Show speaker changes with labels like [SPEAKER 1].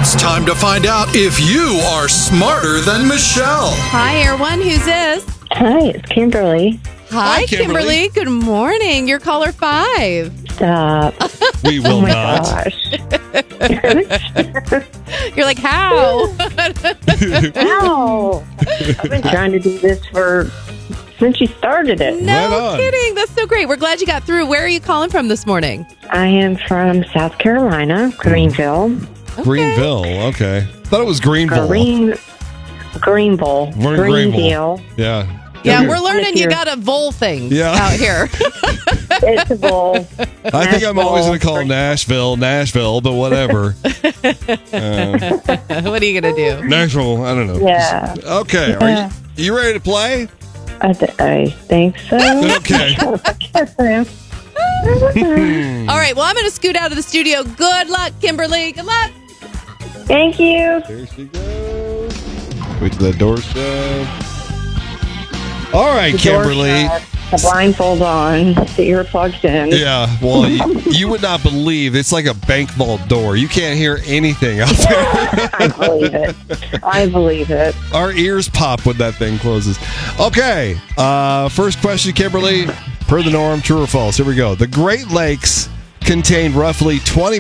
[SPEAKER 1] It's time to find out if you are smarter than Michelle.
[SPEAKER 2] Hi, everyone. Who's this?
[SPEAKER 3] Hi, it's Kimberly.
[SPEAKER 2] Hi, Kimberly. Good morning. You're caller 5.
[SPEAKER 3] Stop.
[SPEAKER 4] We will
[SPEAKER 3] Oh my
[SPEAKER 4] not.
[SPEAKER 3] gosh.
[SPEAKER 2] You're like, how?
[SPEAKER 3] Ow. I've been trying to do this since you started it.
[SPEAKER 2] No
[SPEAKER 4] Right on.
[SPEAKER 2] kidding. That's so great. We're glad you got through. Where are you calling from this morning?
[SPEAKER 3] I am from South Carolina, Greenville.
[SPEAKER 2] Okay.
[SPEAKER 4] Greenville. Okay. Thought it was Greenville.
[SPEAKER 3] Greenville.
[SPEAKER 4] We're in Greenville. Yeah.
[SPEAKER 2] Yeah,
[SPEAKER 4] Okay.
[SPEAKER 2] we're learning you
[SPEAKER 3] Here.
[SPEAKER 2] got to vul things
[SPEAKER 4] Yeah.
[SPEAKER 2] out here.
[SPEAKER 3] It's a bowl.
[SPEAKER 4] I think I'm always going to call Nashville, but whatever.
[SPEAKER 2] What are you going to do?
[SPEAKER 4] Nashville, I don't know.
[SPEAKER 3] Yeah.
[SPEAKER 4] Okay. Are you ready to play?
[SPEAKER 3] I think so.
[SPEAKER 4] Okay.
[SPEAKER 3] Yes, I am.
[SPEAKER 2] All right. Well, I'm going to scoot out of the studio. Good luck, Kimberly. Good luck.
[SPEAKER 3] Thank you.
[SPEAKER 4] There she goes. Wait till the door's shut. All right,
[SPEAKER 3] The door
[SPEAKER 4] Kimberly.
[SPEAKER 3] shut, the blindfold on, the earplugs in.
[SPEAKER 4] Yeah, well, you would not believe it's like a bank vault door. You can't hear anything out there.
[SPEAKER 3] I believe it.
[SPEAKER 4] Our ears pop when that thing closes. Okay, first question, Kimberly. Per the norm, true or false? Here we go. The Great Lakes contain roughly 20